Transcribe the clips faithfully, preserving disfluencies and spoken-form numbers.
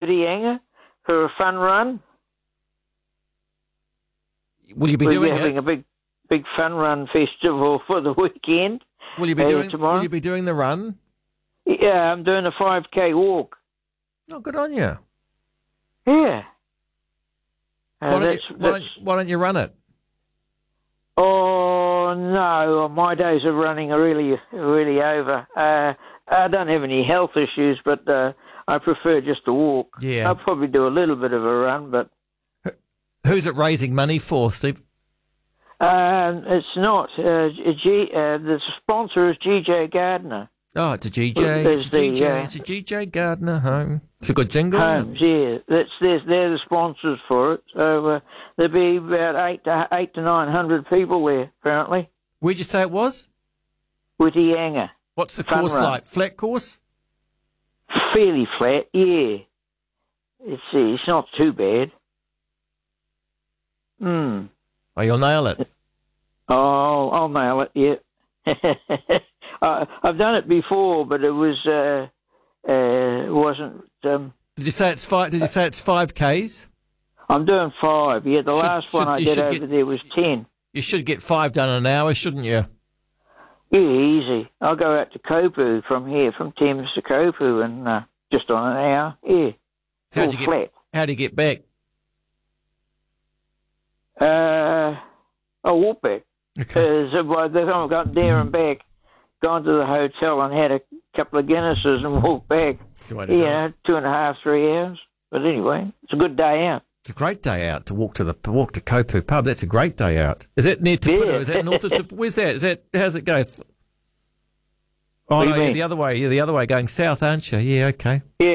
Whitianga for a fun run. Will you be We're doing having it? a big, big fun run festival for the weekend. Will you be uh, doing tomorrow? Will you be doing the run? Yeah, I'm doing a five K walk. Oh, good on you. Yeah. Uh, Why, don't that's, you, why, that's, don't, why don't you run it? Oh, no, my days of running are really, really over. Uh, I don't have any health issues, but uh, I prefer just to walk. Yeah. I'll probably do a little bit of a run, but... Who's it raising money for, Steve? Um, it's not. Uh, G, uh, the sponsor is G J Gardner. Oh, it's a G J. There's It's a G J. the, uh, It's a G J Gardner home. It's a good jingle. Homes, yeah. That's, they're, they're the sponsors for it. So uh, there'll be about eight to, eight to nine hundred people there, apparently. Where'd you say it was? Whitianga. What's the Fun course run. like? Flat course? Fairly flat, yeah. It's, it's not too bad. Hmm. Oh, you'll nail it. Oh, I'll nail it, yeah. uh, I've done it before, but it was uh, uh, wasn't. Um, Did you say it's five? Did you say it's five Ks? I'm doing five. Yeah, the Should- last should- one I you did should over get- there was ten. You should get five done in an hour, shouldn't you? Yeah, easy. I'll go out to Kopu from here, from Thames to Kopu, and uh, just on an hour. Yeah, How'd all you get? flat. How do you get back? Uh, I'll walk back. Okay. Uh, so by the time I got there and back, gone to the hotel and had a couple of Guinnesses and walked back. That's the way to do it. Yeah, two and a half, three hours. But anyway, it's a good day out. It's a great day out to walk to the to walk to Kopu pub. That's a great day out. Is that near Te Putu? Yeah. Is that north of Te Putu? Where's that? Is that how's it go? Oh What do no, you yeah, mean? the other way. Yeah, the other way, going south, aren't you? Yeah, okay. Yeah.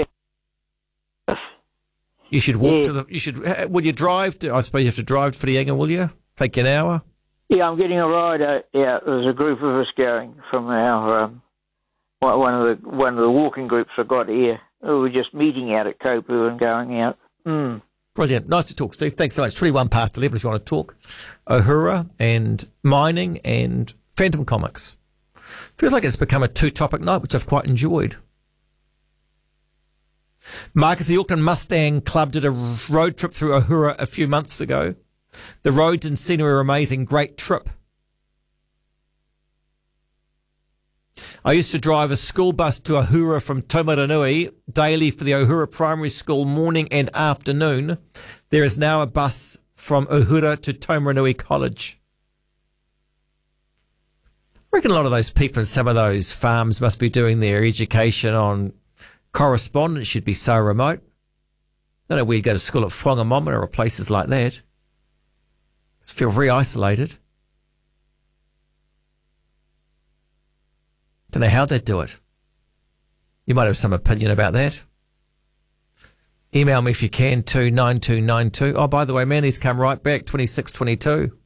You should walk Yeah. to the. You should. uh, Will you drive? To, I suppose you have to drive to Whitianga, will you? Take you an hour. Yeah, I'm getting a ride out. Yeah, there's a group of us going from our um, one one of the one of the walking groups I got here. We were just meeting out at Kopu and going out. Mm. Brilliant. Nice to talk, Steve. Thanks so much. twenty-one past eleven if you want to talk. Uhura and mining and Phantom Comics. Feels like it's become a two-topic night, which I've quite enjoyed. Marcus, the Auckland Mustang Club did a road trip through Uhura a few months ago. The roads and scenery are amazing. Great trip. I used to drive a school bus to Uhura from Taumaranui daily for the Uhura Primary School morning and afternoon. There is now a bus from Uhura to Taumaranui College. I reckon a lot of those people in some of those farms must be doing their education on correspondence. Should be so remote. I don't know where you go to school at Whangamomina or places like that. Feel very isolated. Don't know how they'd do it. You might have some opinion about that. Email me if you can to nine two nine two. Oh, by the way, Manly's come right back, twenty-six twenty-two.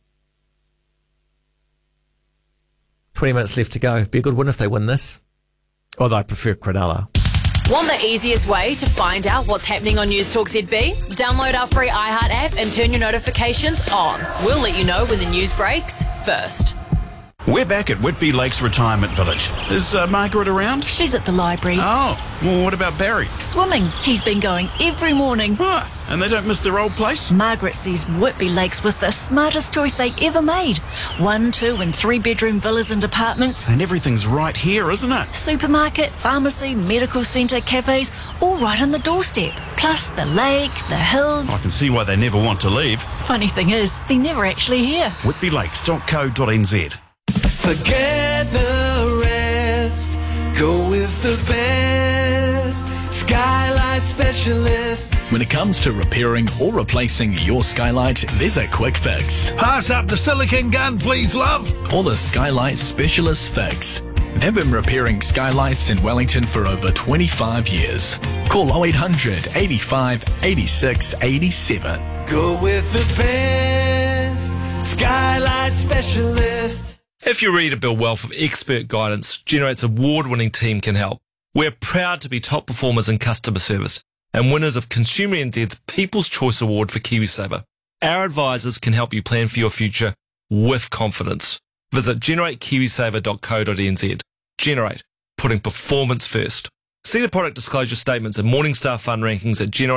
twenty minutes left to go. Be a good win if they win this. Although I prefer Cronulla. Want the easiest way to find out what's happening on News Talk Z B? Download our free iHeart app and turn your notifications on. We'll let you know when the news breaks first. We're back at Whitby Lakes Retirement Village. Is uh, Margaret around? She's at the library. Oh, well, what about Barry? Swimming. He's been going every morning. Ah, and they don't miss their old place? Margaret says Whitby Lakes was the smartest choice they ever made. One, two and three bedroom villas and apartments. And everything's right here, isn't it? Supermarket, pharmacy, medical centre, cafes, all right on the doorstep. Plus the lake, the hills. I can see why they never want to leave. Funny thing is, they're never actually here. whitby lakes dot co dot n z. Forget the rest, go with the best. Skylight Specialist. When it comes to repairing or replacing your skylight, there's a quick fix. Pass up the silicon gun, please, love. Or the Skylight Specialist Fix. They've been repairing skylights in Wellington for over twenty-five years. Call oh eight hundred, eighty-five, eighty-six, eighty-seven. Go with the best. Skylight Specialist. If you're ready to build wealth with expert guidance, Generate's award-winning team can help. We're proud to be top performers in customer service and winners of Consumer N Z's People's Choice Award for KiwiSaver. Our advisors can help you plan for your future with confidence. Visit generate kiwisaver dot co dot n z. Generate, putting performance first. See the product disclosure statements and Morningstar Fund rankings at Generate.